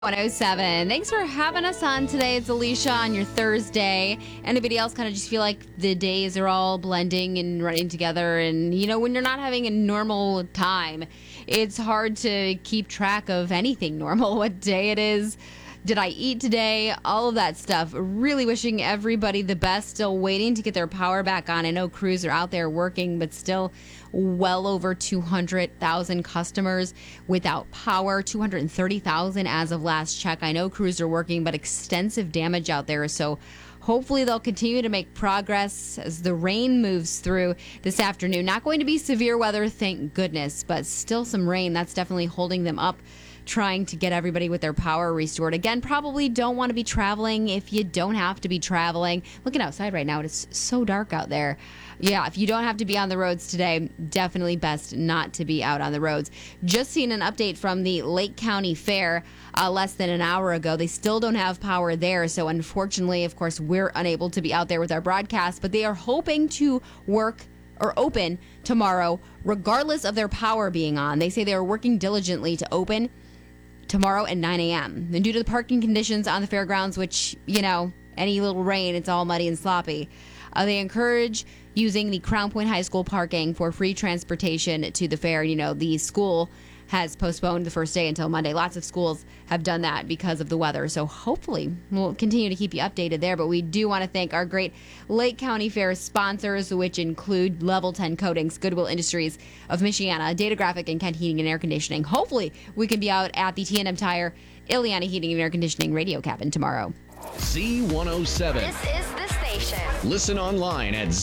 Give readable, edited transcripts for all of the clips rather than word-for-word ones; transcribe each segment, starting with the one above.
107. Thanks for having us on today. It's Alicia on your Thursday. Anybody else kind of just feel like the days are all blending and running together? And, when you're not having a normal time, it's hard to keep track of anything normal, what day it is. Did I eat today? All of that stuff. Really wishing everybody the best. Still waiting to get their power back on. I know crews are out there working, but still well over 200,000 customers without power. 230,000 as of last check. I know crews are working, but extensive damage out there. So hopefully they'll continue to make progress as the rain moves through this afternoon. Not going to be severe weather, thank goodness, but still some rain. That's definitely holding them up, trying to get everybody with their power restored. Again, probably don't want to be traveling if you don't have to be traveling. Looking outside right now, it's so dark out there. Yeah, if you don't have to be on the roads today, definitely best not to be out on the roads. Just seen an update from the Lake County Fair less than an hour ago. They still don't have power there, so unfortunately, of course, we're unable to be out there with our broadcast, but they are hoping to work or open tomorrow, regardless of their power being on. They say they are working diligently to open tomorrow at 9 a.m. And due to the parking conditions on the fairgrounds, which, any little rain, it's all muddy and sloppy, they encourage using the Crown Point High School parking for free transportation to the fair. The school has postponed the first day until Monday. Lots of schools have done that because of the weather. So hopefully we'll continue to keep you updated there. But we do want to thank our great Lake County Fair sponsors, which include Level 10 Coatings, Goodwill Industries of Michiana, Data Graphic, and Kent Heating and Air Conditioning. Hopefully we can be out at the T&M Tire, Ileana Heating and Air Conditioning radio cabin tomorrow. Z107. This is the station. Listen online at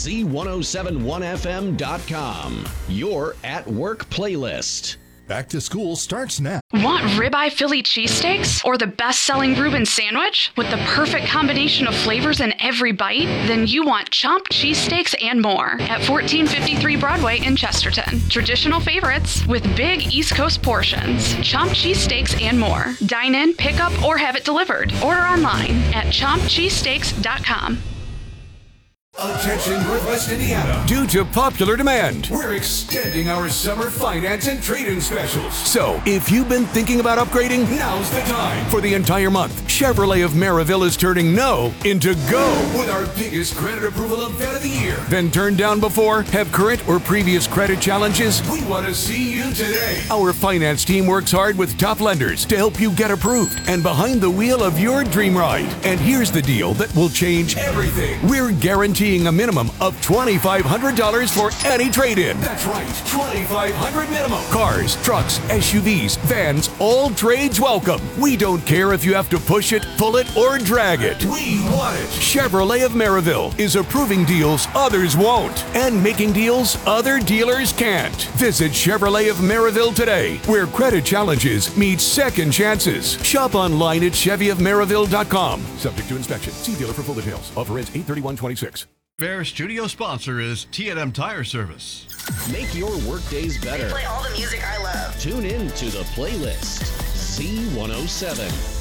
z1071fm.com. Your at work playlist. Back to school starts now. Want ribeye Philly cheesesteaks or the best-selling Reuben sandwich with the perfect combination of flavors in every bite? Then you want Chomp cheesesteaks and more at 1453 Broadway in Chesterton. Traditional favorites with big East Coast portions. Chomp cheesesteaks and more. Dine in, pick up, or have it delivered. Order online at chompcheesesteaks.com. Attention Northwest Indiana. Due to popular demand, we're extending our summer finance and trade-in specials. So, if you've been thinking about upgrading, now's the time. For the entire month, Chevrolet of Maryville is turning no into go with our biggest credit approval event of the year. Been turned down before? Have current or previous credit challenges? We want to see you today. Our finance team works hard with top lenders to help you get approved and behind the wheel of your dream ride. And here's the deal that will change everything. We're guaranteeing a minimum of $2,500 for any trade-in. That's right, $2,500 minimum. Cars, trucks, SUVs, vans, all trades welcome. We don't care if you have to push it, pull it, or drag it. We want it. Chevrolet of Maryville is approving deals others won't and making deals other dealers can't. Visit Chevrolet of Maryville today, where credit challenges meet second chances. Shop online at ChevyofMaryville.com. Subject to inspection. See dealer for full details. Offer ends 8/31/26. Fair studio sponsor is T&M Tire Service. Make your work days better. They play all the music I love. Tune in to the playlist. Z107.